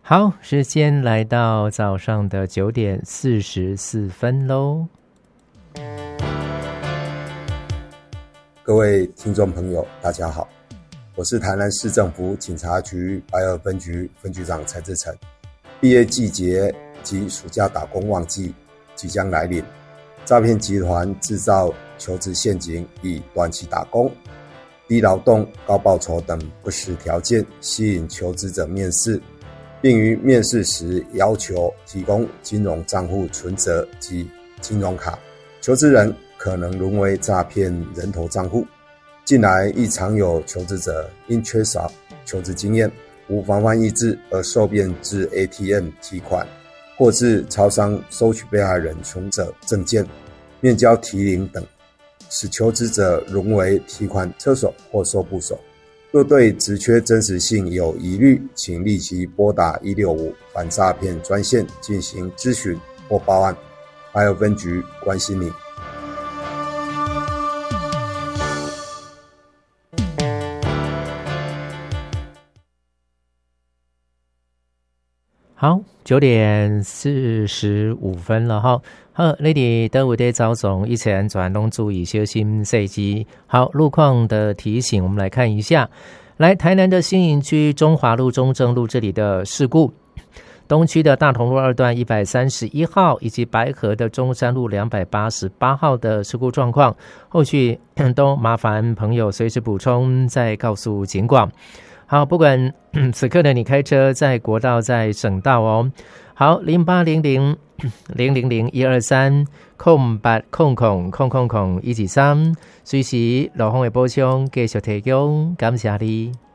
好，时间来到早上的9:44喽。 各位听众朋友，大家好，我是台南市政府警察局白河分局分局长蔡志成。毕业季节及暑假打工旺季即将来临，诈骗集团制造求职陷阱，以短期打工、低劳动、高报酬等不实条件吸引求职者面试，并于面试时要求提供金融账户存折及金融卡，求职人可能沦为诈骗人头账户。近来亦常有求职者因缺少求职经验，无防范意识而受骗至 ATM 提款，或至超商收取被害人存折、证件、面交提领等，使求职者沦为提款车手或收部手。若对职缺真实性有疑虑，请立即拨打165反诈骗专线进行咨询或报案。白河分局关心你。 好，9:45了哈。好，你哋倒位的早总一切安全拢注意小心细节。好，路况的提醒，我们来看一下。来，台南的新营区中华路、中正路这里的事故，东区的大同路2段131号，以及白河的中山路288号的事故状况，后续都麻烦朋友随时补充，再告诉警广。好，不管此刻的你开车在国道、在省道哦。好，0800-123-0800-123，随时路况的补充继续提供，感谢你。